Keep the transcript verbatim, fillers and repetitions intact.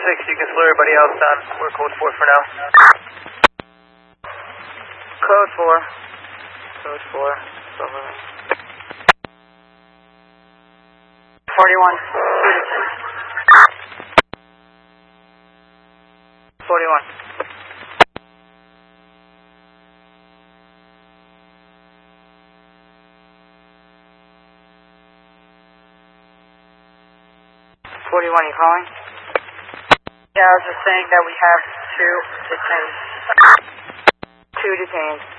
six, you can slow everybody else down. We're code four for now. Code four. Code four. Over. forty-one. forty-one. forty-one, you calling? Yeah, I was just saying that we have two detained. Two detained.